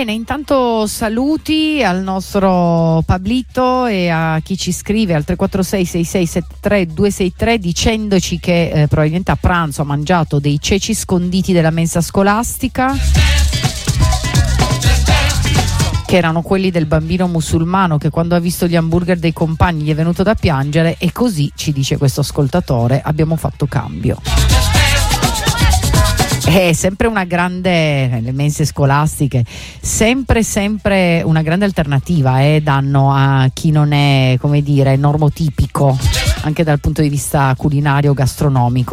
Bene, intanto saluti al nostro Pablito e a chi ci scrive al 346 6673 263 dicendoci che probabilmente a pranzo ha mangiato dei ceci sconditi della mensa scolastica, che erano quelli del bambino musulmano che quando ha visto gli hamburger dei compagni gli è venuto da piangere, e così, ci dice questo ascoltatore, abbiamo fatto cambio. È sempre una grande, le mense scolastiche, sempre una grande alternativa, danno a chi non è, come dire, normotipico, anche dal punto di vista culinario, gastronomico.